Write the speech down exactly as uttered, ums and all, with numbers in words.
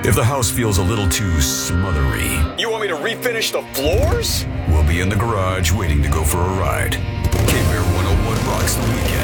If the house feels a little too smothery, You want me to refinish the floors? we'll be in the garage waiting to go for a ride. K-Bear one oh one rocks the weekend.